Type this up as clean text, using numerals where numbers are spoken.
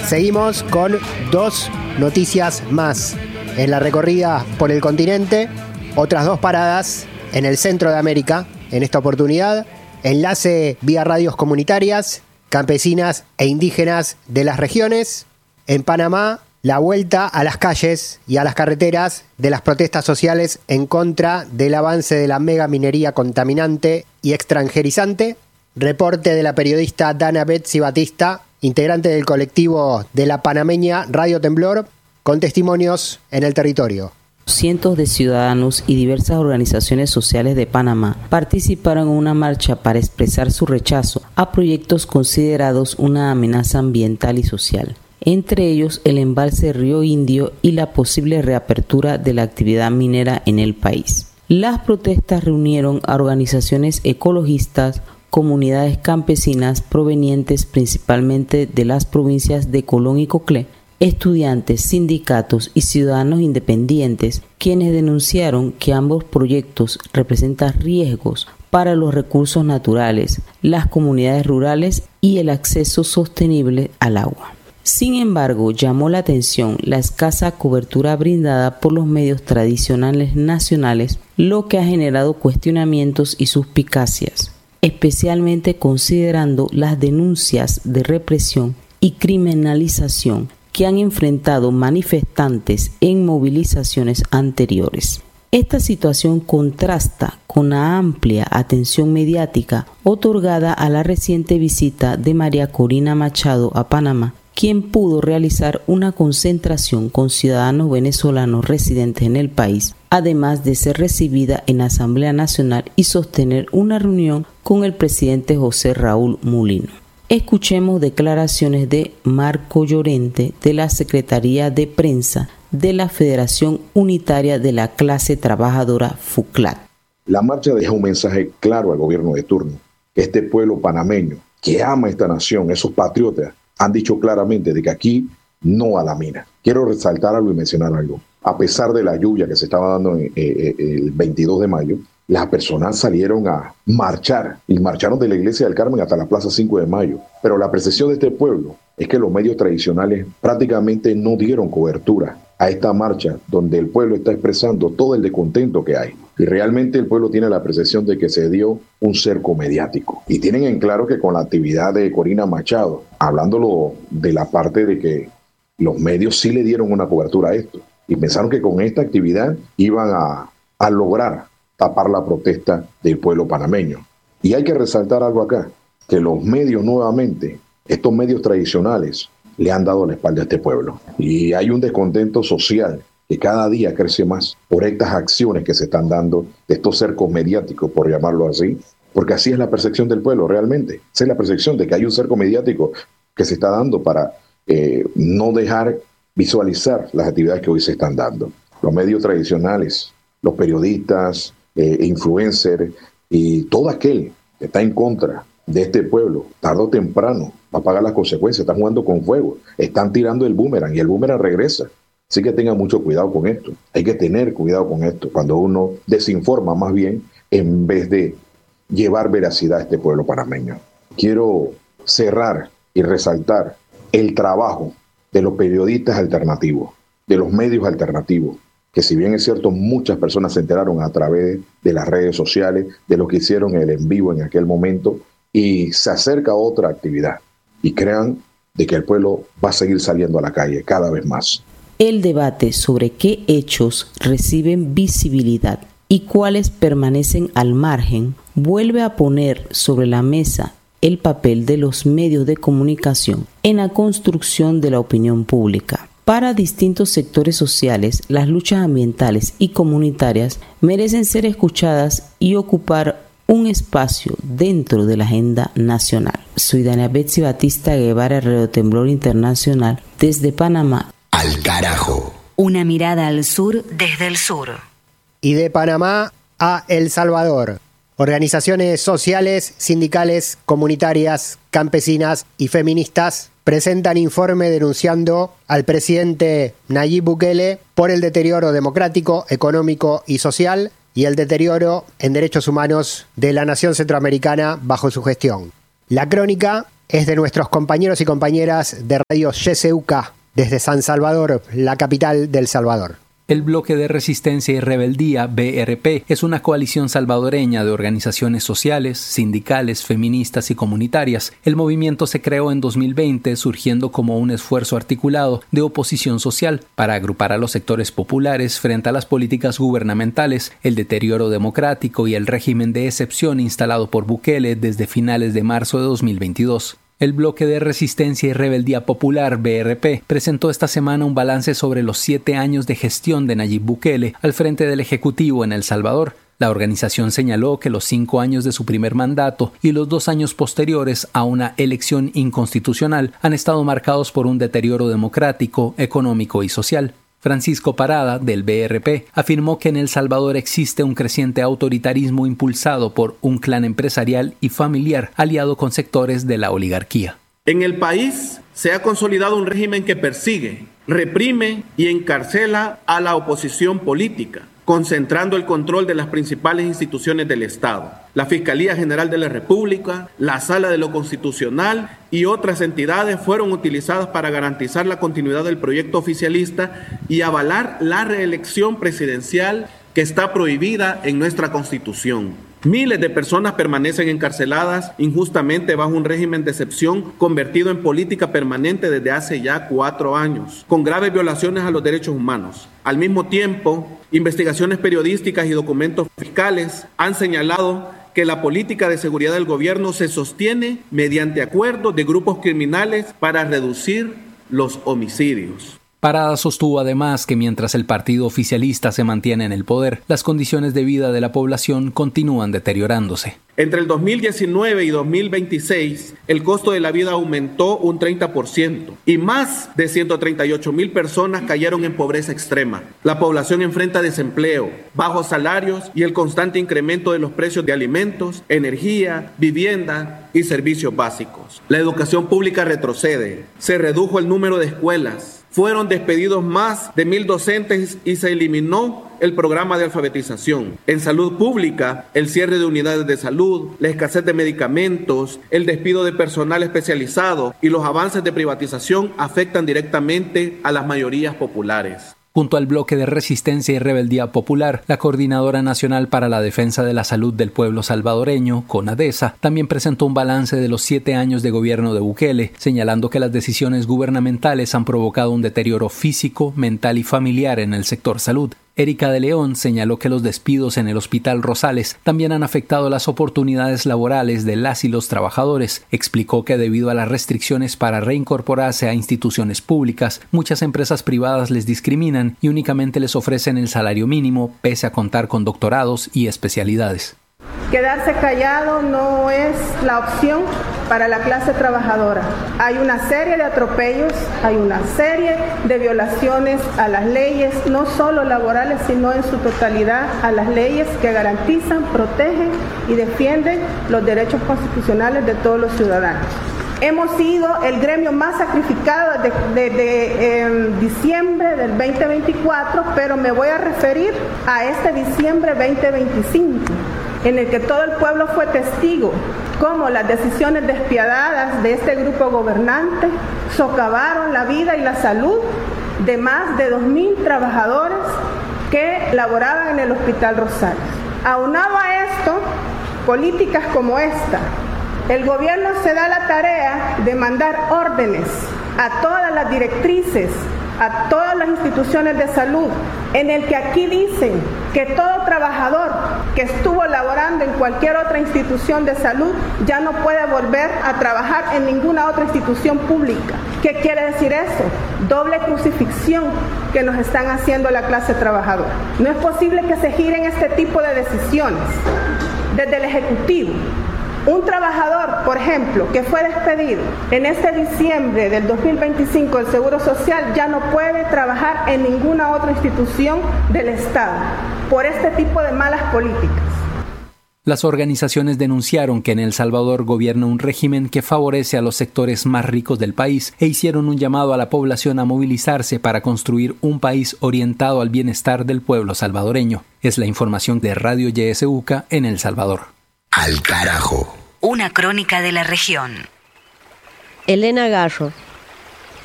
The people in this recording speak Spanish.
Seguimos con 2 noticias más. En la recorrida por el continente, otras 2 paradas en el centro de América. En esta oportunidad, enlace vía radios comunitarias, campesinas e indígenas de las regiones. En Panamá, la vuelta a las calles y a las carreteras de las protestas sociales en contra del avance de la mega minería contaminante y extranjerizante. Reporte de la periodista Dana Betsy Batista, integrante del colectivo de la panameña Radio Temblor, con testimonios en el territorio. Cientos de ciudadanos y diversas organizaciones sociales de Panamá participaron en una marcha para expresar su rechazo a proyectos considerados una amenaza ambiental y social, entre ellos el embalse Río Indio y la posible reapertura de la actividad minera en el país. Las protestas reunieron a organizaciones ecologistas, comunidades campesinas provenientes principalmente de las provincias de Colón y Coclé, estudiantes, sindicatos y ciudadanos independientes, quienes denunciaron que ambos proyectos representan riesgos para los recursos naturales, las comunidades rurales y el acceso sostenible al agua. Sin embargo, llamó la atención la escasa cobertura brindada por los medios tradicionales nacionales, lo que ha generado cuestionamientos y suspicacias, especialmente considerando las denuncias de represión y criminalización que han enfrentado manifestantes en movilizaciones anteriores. Esta situación contrasta con la amplia atención mediática otorgada a la reciente visita de María Corina Machado a Panamá, quien pudo realizar una concentración con ciudadanos venezolanos residentes en el país, además de ser recibida en la Asamblea Nacional y sostener una reunión con el presidente José Raúl Mulino. Escuchemos declaraciones de Marco Llorente de la Secretaría de Prensa de la Federación Unitaria de la Clase Trabajadora FUCLAT. La marcha deja un mensaje claro al gobierno de turno. Este pueblo panameño que ama esta nación, esos patriotas, han dicho claramente de que aquí no a la mina. Quiero resaltar algo y mencionar algo. A pesar de la lluvia que se estaba dando el 22 de mayo, las personas salieron a marchar y marcharon de la Iglesia del Carmen hasta la Plaza 5 de Mayo. Pero la percepción de este pueblo es que los medios tradicionales prácticamente no dieron cobertura a esta marcha donde el pueblo está expresando todo el descontento que hay. Y realmente el pueblo tiene la percepción de que se dio un cerco mediático. Y tienen en claro que con la actividad de Corina Machado, hablándolo de la parte de que los medios sí le dieron una cobertura a esto. Y pensaron que con esta actividad iban a lograr tapar la protesta del pueblo panameño. Y hay que resaltar algo acá, que los medios nuevamente, estos medios tradicionales, le han dado la espalda a este pueblo. Y hay un descontento social que cada día crece más por estas acciones que se están dando, de estos cercos mediáticos, por llamarlo así, porque así es la percepción del pueblo realmente. Esa es la percepción de que hay un cerco mediático que se está dando para no dejar visualizar las actividades que hoy se están dando. Los medios tradicionales, los periodistas, influencers y todo aquel que está en contra de este pueblo, tarde o temprano va a pagar las consecuencias. Están jugando con fuego, están tirando el boomerang y el boomerang regresa. Así que tengan mucho cuidado con esto. Hay que tener cuidado con esto cuando uno desinforma más bien en vez de llevar veracidad a este pueblo panameño. Quiero cerrar y resaltar el trabajo de los periodistas alternativos, de los medios alternativos, que si bien es cierto, muchas personas se enteraron a través de las redes sociales, de lo que hicieron el en vivo en aquel momento, y se acerca a otra actividad. Y crean de que el pueblo va a seguir saliendo a la calle cada vez más. El debate sobre qué hechos reciben visibilidad y cuáles permanecen al margen vuelve a poner sobre la mesa el papel de los medios de comunicación en la construcción de la opinión pública. Para distintos sectores sociales, las luchas ambientales y comunitarias merecen ser escuchadas y ocupar un espacio dentro de la agenda nacional. Soy Dana Betsy Batista Guevara, Radio Temblor Internacional, desde Panamá. Al carajo. Una mirada al sur desde el sur. Y de Panamá a El Salvador. Organizaciones sociales, sindicales, comunitarias, campesinas y feministas presentan informe denunciando al presidente Nayib Bukele por el deterioro democrático, económico y social y el deterioro en derechos humanos de la nación centroamericana bajo su gestión. La crónica es de nuestros compañeros y compañeras de Radio YSUK desde San Salvador, la capital del Salvador. El Bloque de Resistencia y Rebeldía, BRP, es una coalición salvadoreña de organizaciones sociales, sindicales, feministas y comunitarias. El movimiento se creó en 2020, surgiendo como un esfuerzo articulado de oposición social para agrupar a los sectores populares frente a las políticas gubernamentales, el deterioro democrático y el régimen de excepción instalado por Bukele desde finales de marzo de 2022. El Bloque de Resistencia y Rebeldía Popular, BRP, presentó esta semana un balance sobre los 7 años de gestión de Nayib Bukele al frente del Ejecutivo en El Salvador. La organización señaló que los 5 años de su primer mandato y los 2 años posteriores a una elección inconstitucional han estado marcados por un deterioro democrático, económico y social. Francisco Parada, del BRP, afirmó que en El Salvador existe un creciente autoritarismo impulsado por un clan empresarial y familiar aliado con sectores de la oligarquía. En el país se ha consolidado un régimen que persigue, reprime y encarcela a la oposición política, concentrando el control de las principales instituciones del Estado, la Fiscalía General de la República, la Sala de lo Constitucional y otras entidades fueron utilizadas para garantizar la continuidad del proyecto oficialista y avalar la reelección presidencial que está prohibida en nuestra Constitución. Miles de personas permanecen encarceladas injustamente bajo un régimen de excepción convertido en política permanente desde hace ya 4 años, con graves violaciones a los derechos humanos. Al mismo tiempo, investigaciones periodísticas y documentos fiscales han señalado que la política de seguridad del gobierno se sostiene mediante acuerdos de grupos criminales para reducir los homicidios. Parada sostuvo además que mientras el partido oficialista se mantiene en el poder, las condiciones de vida de la población continúan deteriorándose. Entre el 2019 y 2026, el costo de la vida aumentó un 30% y más de 138,000 personas cayeron en pobreza extrema. La población enfrenta desempleo, bajos salarios y el constante incremento de los precios de alimentos, energía, vivienda y servicios básicos. La educación pública retrocede, se redujo el número de escuelas, fueron despedidos más de 1,000 docentes y se eliminó el programa de alfabetización. En salud pública, el cierre de unidades de salud, la escasez de medicamentos, el despido de personal especializado y los avances de privatización afectan directamente a las mayorías populares. Junto al Bloque de Resistencia y Rebeldía Popular, la Coordinadora Nacional para la Defensa de la Salud del Pueblo Salvadoreño, CONADESA, también presentó un balance de los 7 años de gobierno de Bukele, señalando que las decisiones gubernamentales han provocado un deterioro físico, mental y familiar en el sector salud. Erika de León señaló que los despidos en el Hospital Rosales también han afectado las oportunidades laborales de las y los trabajadores. Explicó que debido a las restricciones para reincorporarse a instituciones públicas, muchas empresas privadas les discriminan y únicamente les ofrecen el salario mínimo, pese a contar con doctorados y especialidades. Quedarse callado no es la opción para la clase trabajadora. Hay una serie de atropellos, hay una serie de violaciones a las leyes, no solo laborales, sino en su totalidad a las leyes que garantizan, protegen y defienden los derechos constitucionales de todos los ciudadanos. Hemos sido el gremio más sacrificado desde diciembre del 2024, pero me voy a referir a este diciembre 2025. En el que todo el pueblo fue testigo cómo las decisiones despiadadas de este grupo gobernante socavaron la vida y la salud de más de 2,000 trabajadores que laboraban en el Hospital Rosales. Aunado a esto, políticas como esta, el gobierno se da la tarea de mandar órdenes a todas las directrices, a todas las instituciones de salud, en el que aquí dicen que todo trabajador que estuvo laborando en cualquier otra institución de salud ya no puede volver a trabajar en ninguna otra institución pública. ¿Qué quiere decir eso? Doble crucifixión que nos están haciendo la clase trabajadora. No es posible que se giren este tipo de decisiones desde el Ejecutivo. Un trabajador, por ejemplo, que fue despedido en este diciembre del 2025 del Seguro Social ya no puede trabajar en ninguna otra institución del Estado por este tipo de malas políticas. Las organizaciones denunciaron que en El Salvador gobierna un régimen que favorece a los sectores más ricos del país e hicieron un llamado a la población a movilizarse para construir un país orientado al bienestar del pueblo salvadoreño. Es la información de Radio YSUK en El Salvador. Al carajo. Una crónica de la región. Elena Garro.